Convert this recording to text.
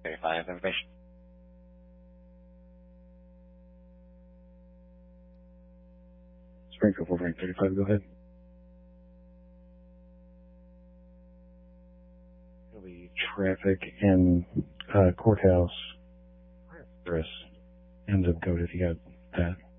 Verify information. Springfield 435, go ahead. It'll be traffic in courthouse, address, and zip code if you got that.